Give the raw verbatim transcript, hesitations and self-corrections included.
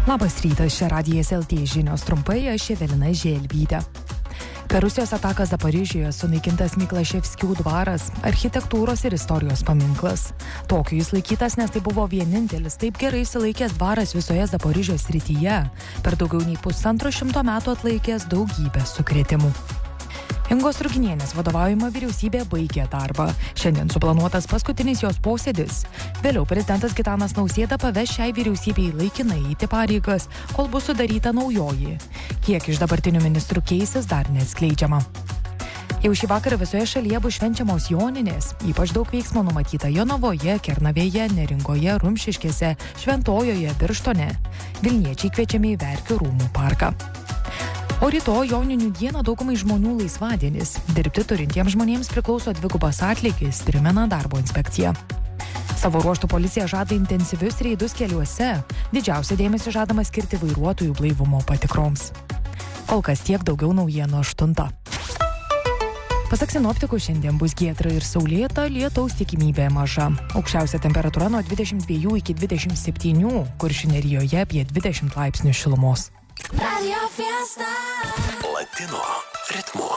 Labas rytas, čia Radijas L T žinios trumpai, aš Evelina Želvytė. Per Rusijos ataką Zaporižėje sunaikintas Miklaševskių dvaras, architektūros ir istorijos paminklas. Tokiu jis laikytas, nes tai buvo vienintelis taip gerai išsilaikęs dvaras visoje Zaporižės srityje, per daugiau nei pusantro šimto metų atlaikęs daugybę sukrėtimų. Ingos Ruginienės vadovaujama vyriausybė baigė darbą. Šiandien suplanuotas paskutinis jos posėdis. Vėliau prezidentas Gitanas Nausėda paveš šiai vyriausybei laikinai eiti pareigas, kol bus sudaryta naujoji. Kiek iš dabartinių ministrų keisis, dar neatskleidžiama. Jau šį vakarą visoje šalyje bus švenčiamos Joninės. Ypač daug veiksmo numatyta Jonavoje, Kernavėje, Neringoje, Rumšiškėse, Šventojoje, Birštone. Vilniečiai kviečiami į Verkių rūmų parką. O rytoj Joninių dieną daugumai žmonių laisvadienis. Dirbti turintiems žmonėms priklauso dvigubas atlygis, primena darbo inspekcija. Savo ruožtų policija žada intensyvius reidus keliuose. Didžiausia dėmesį žadama skirti vairuotojų blaivumo patikroms. Kol kas tiek, daugiau naujienų aštuntą. Pasak sinoptikų, šiandien bus giedra ir saulėta, lietaus tikimybė maža. Aukščiausia temperatūra nuo dvidešimt dviejų iki dvidešimt septynių, Kuršių nerijoje apie dvidešimt laipsnių šilumos. Latino ritmu.